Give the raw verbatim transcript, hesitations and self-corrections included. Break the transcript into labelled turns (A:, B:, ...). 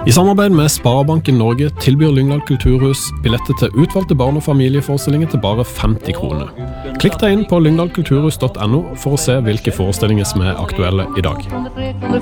A: I samarbeid med Sparebanken Norge tilbyr Lyngdal Kulturhus billetter til utvalgte barn- og familieforestillinger til bare femti kroner. Klikk deg inn på lyngdal kulturhus punktum no for å se hvilke forestillinger som er aktuelle i dag.